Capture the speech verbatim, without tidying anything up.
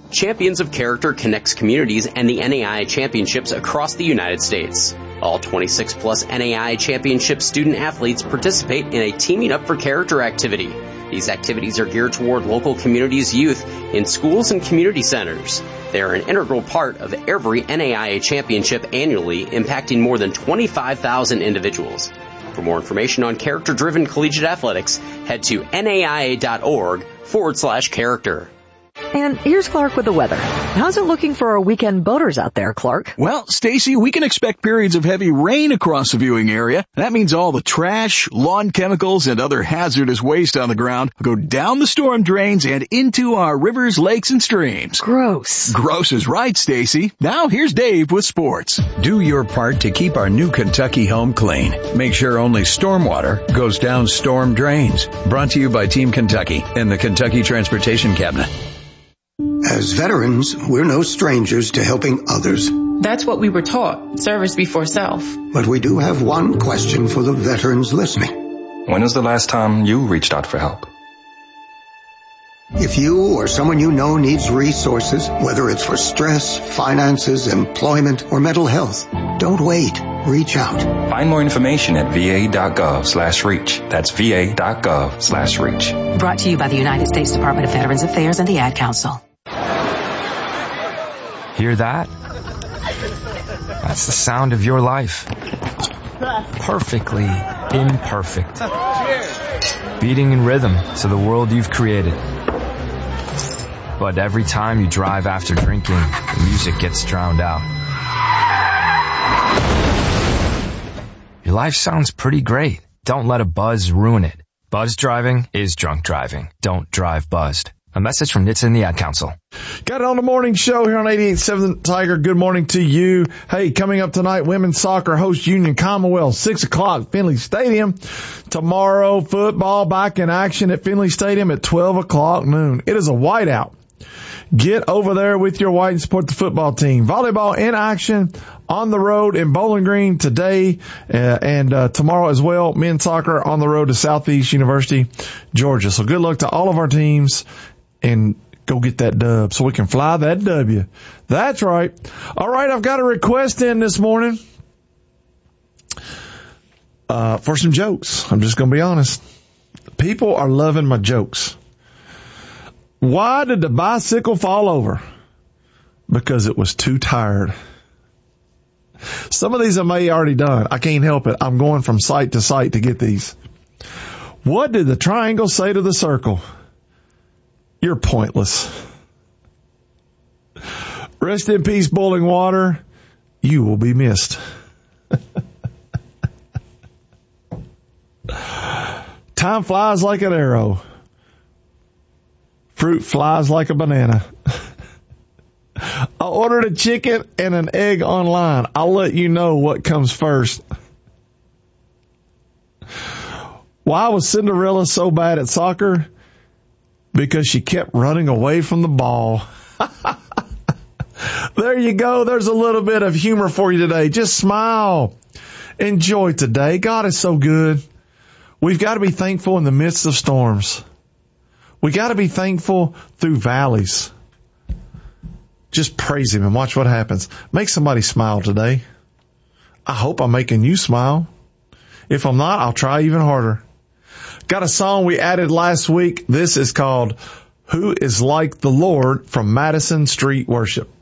Champions of Character connects communities and the N A I A championships across the United States. All twenty-six plus N A I A championship student athletes participate in a Teaming Up for Character activity. These activities are geared toward local communities' youth in schools and community centers. They are an integral part of every N A I A championship annually, impacting more than twenty-five thousand individuals. For more information on character-driven collegiate athletics, head to naia.org forward slash character. And here's Clark with the weather. How's it looking for our weekend boaters out there, Clark? Well, Stacy, we can expect periods of heavy rain across the viewing area. That means all the trash, lawn chemicals, and other hazardous waste on the ground will go down the storm drains and into our rivers, lakes, and streams. Gross. Gross is right, Stacy. Now here's Dave with sports. Do your part to keep our new Kentucky home clean. Make sure only stormwater goes down storm drains. Brought to you by Team Kentucky and the Kentucky Transportation Cabinet. As veterans, we're no strangers to helping others. That's what we were taught, service before self. But we do have one question for the veterans listening. When was the last time you reached out for help? If you or someone you know needs resources, whether it's for stress, finances, employment, or mental health, don't wait. Reach out. Find more information at va.gov slash reach. That's va.gov slash reach. Brought to you by the United States Department of Veterans Affairs and the Ad Council. Hear that? That's the sound of your life. Perfectly imperfect. Beating in rhythm to the world you've created. But every time you drive after drinking, the music gets drowned out. Your life sounds pretty great. Don't let a buzz ruin it. Buzz driving is drunk driving. Don't drive buzzed. A message from N H T S A and the Ad Council. Got it on the morning show here on eighty-eight point seven Tiger. Good morning to you. Hey, coming up tonight, women's soccer hosts Union Commonwealth, six o'clock, Finley Stadium. Tomorrow, football back in action at Finley Stadium at twelve o'clock noon. It is a whiteout. Get over there with your white and support the football team. Volleyball in action on the road in Bowling Green today uh, and uh, tomorrow as well. Men's soccer on the road to Southeast University, Georgia. So good luck to all of our teams and go get that dub so we can fly that W. That's right. All right, I've got a request in this morning uh, for some jokes. I'm just going to be honest. People are loving my jokes. Why did the bicycle fall over? Because it was too tired. Some of these I may already done. I can't help it. I'm going from site to site to get these. What did the triangle say to the circle? You're pointless. Rest in peace, boiling water. You will be missed. Time flies like an arrow. Fruit flies like a banana. I ordered a chicken and an egg online. I'll let you know what comes first. Why was Cinderella so bad at soccer? Because she kept running away from the ball. There you go. There's a little bit of humor for you today. Just smile. Enjoy today. God is so good. We've got to be thankful in the midst of storms. We got to be thankful through valleys. Just praise Him and watch what happens. Make somebody smile today. I hope I'm making you smile. If I'm not, I'll try even harder. Got a song we added last week. This is called Who is Like the Lord from Madison Street Worship.